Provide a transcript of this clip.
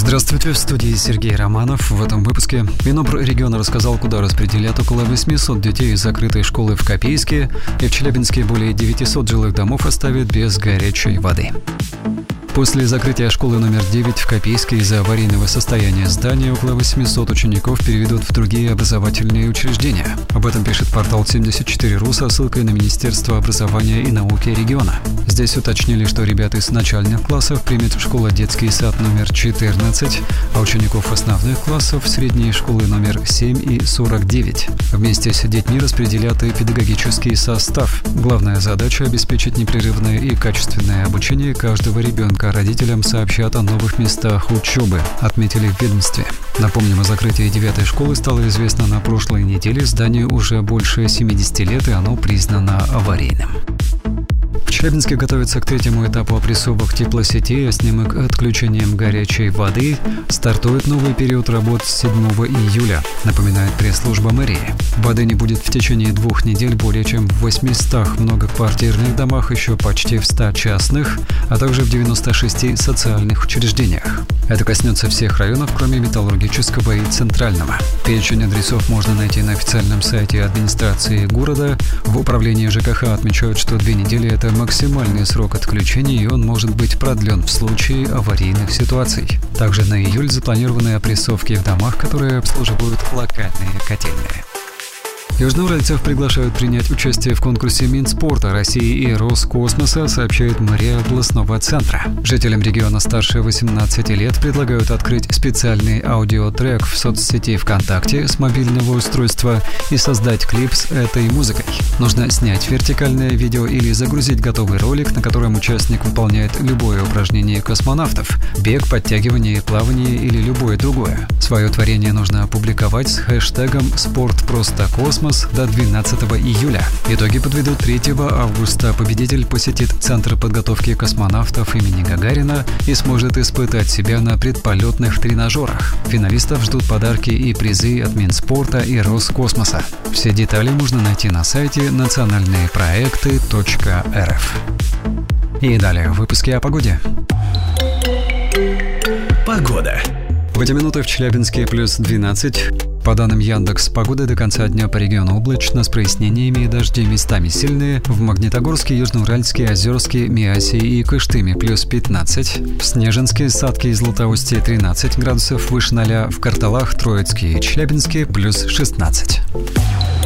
Здравствуйте, в студии Сергей Романов. В этом выпуске Минобр-региона рассказал, куда распределят около 800 детей из закрытой школы в Копейске, и в Челябинске более 900 жилых домов оставят без горячей воды. После закрытия школы номер 9 в Копейске из-за аварийного состояния здания около 800 учеников переведут в другие образовательные учреждения. Об этом пишет портал 74.ру со ссылкой на Министерство образования и науки региона. Здесь уточнили, что ребят из начальных классов примет школа детский сад номер 14, а учеников основных классов средней школы номер 7 и 49. Вместе с детьми распределят и педагогический состав. Главная задача – обеспечить непрерывное и качественное обучение каждого ребенка. Родителям сообщат о новых местах учебы, отметили в ведомстве. Напомним, о закрытии 9-й школы стало известно на прошлой неделе. Зданию уже больше 70 лет, и оно признано аварийным. В Челябинске готовятся к третьему этапу опрессовок теплосетей, а с ним и к отключениям горячей воды. Стартует новый период работ с 7 июля, напоминает пресс-служба мэрии. Воды не будет в течение 2 недель более чем в 800 многоквартирных домах, еще почти в 100 частных, а также в 96 социальных учреждениях. Это коснется всех районов, кроме Металлургического и Центрального. Перечень адресов можно найти на официальном сайте администрации города. В управлении ЖКХ отмечают, что 2 недели – это максимальный срок отключения, и он может быть продлен в случае аварийных ситуаций. Также на июль запланированы опрессовки в домах, которые обслуживают локальные котельные. Южноуральцев приглашают принять участие в конкурсе Минспорта России и Роскосмоса, сообщает мэрия областного центра. Жителям региона старше 18 лет предлагают открыть специальный аудиотрек в соцсети ВКонтакте с мобильного устройства и создать клип с этой музыкой. Нужно снять вертикальное видео или загрузить готовый ролик, на котором участник выполняет любое упражнение космонавтов – бег, подтягивание, плавание или любое другое. Свое творение нужно опубликовать с хэштегом «SportProstoKosmos» до 12 июля. Итоги подведут 3 августа. Победитель посетит Центр подготовки космонавтов имени Гагарина и сможет испытать себя на предполетных тренажерах. Финалистов ждут подарки и призы от Минспорта и Роскосмоса. Все детали можно найти на сайте национальныепроекты.рф. И далее в выпуске о погоде. Погода. В эти минуты в Челябинске плюс 12. По данным Яндекс.Погоды, до конца дня по региону облачно, с прояснениями и дожди местами сильные. В Магнитогорске, Южноуральске, Озерске, Миасе и Кыштыме плюс 15. В Снежинске, Сатке и Златоусте 13 градусов выше 0. В Карталах, Троицке и Челябинске плюс 16.